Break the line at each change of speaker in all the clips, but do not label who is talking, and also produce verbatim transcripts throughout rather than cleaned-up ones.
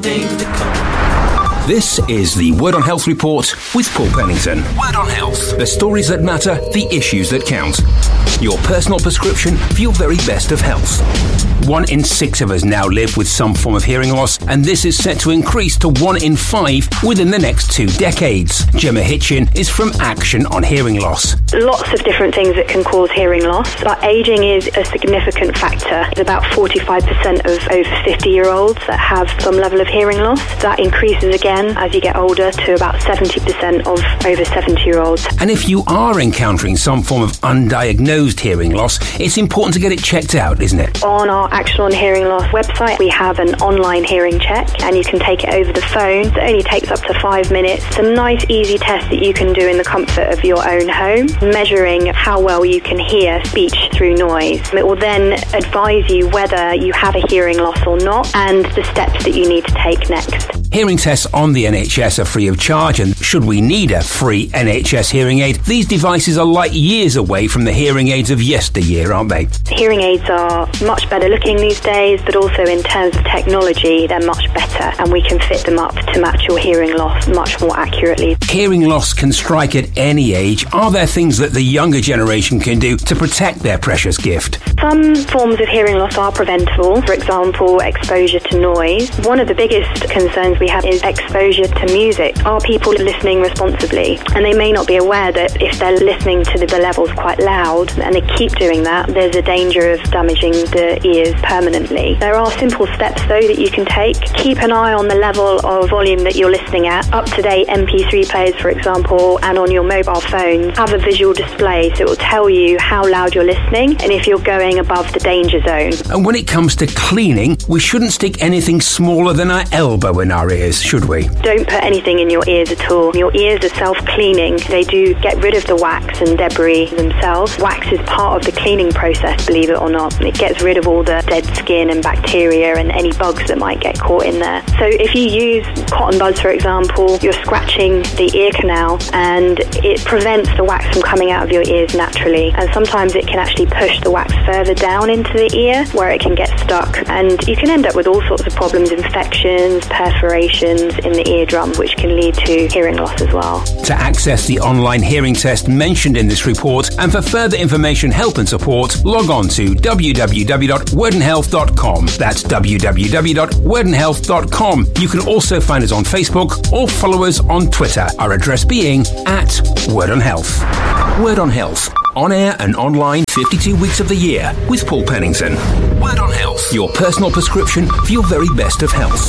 things to come.
This is the Word on Health Report with Paul Pennington. Word on Health. The stories that matter, the issues that count. Your personal prescription for your very best of health. One in six of us now live with some form of hearing loss, and this is set to increase to one in five within the next two decades. Gemma Hitchin is from Action on Hearing Loss.
Lots of different things that can cause hearing loss, but ageing is a significant factor. There's about forty-five percent of over fifty-year-olds that have some level of hearing loss. That increases again as you get older to about seventy percent of over seventy-year-olds.
And if you are encountering some form of undiagnosed hearing loss, it's important to get it checked out, isn't it?
On our Action on Hearing Loss website, we have an online hearing check, and you can take it over the phone. It only takes up to five minutes. Some nice, easy tests that you can do in the comfort of your own home, measuring how well you can hear speech through noise. It will then advise you whether you have a hearing loss or not, and the steps that you need to take next.
Hearing tests on the N H S are free of charge, and should we need a free N H S hearing aid, these devices are light years away from the hearing aids of yesteryear, aren't they?
Hearing aids are much better looking these days, but also in terms of technology, they're much better, and we can fit them up to match your hearing loss much more accurately.
Hearing loss can strike at any age. Are there things that the younger generation can do to protect their precious gift?
Some forms of hearing loss are preventable. For example, exposure to noise. One of the biggest concerns we have is exposure to music. Are people listening responsibly? And they may not be aware that if they're listening to the levels quite loud and they keep doing that, there's a danger of damaging the ears permanently. There are simple steps though that you can take. Keep an eye on the level of volume that you're listening at. Up-to-date M P three players, for example, and on your mobile phones have a visual display, so it will tell you how loud you're listening and if you're going above the danger zone.
And when it comes to cleaning, we shouldn't stick anything smaller than our elbow in our ears, should we?
Don't put anything in your ears at all. Your ears are self-cleaning. They do get rid of the wax and debris themselves. Wax is part of the cleaning process, believe it or not. It gets rid of all the dead skin and bacteria and any bugs that might get caught in there. So if you use cotton buds, for example, you're scratching the ear canal and it prevents the wax from coming out of your ears naturally. And sometimes it can actually push the wax further down into the ear where it can get stuck. And you can end up with all sorts of problems, infections, perforations in the eardrum, which can lead to hearing loss as well.
To access the online hearing test mentioned in this report and for further information, help and support, log on to w w w dot werden health dot com. That's w w w dot werden health dot com. You can also find us on Facebook or follow us on Twitter, our address being at Word on Health. Word on Health. On air and online fifty-two weeks of the year with Paul Pennington. Word on Health. Your personal prescription for your very best of health.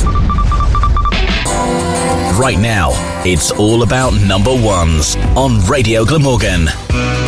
Right now, it's all about number ones on Radio Glamorgan.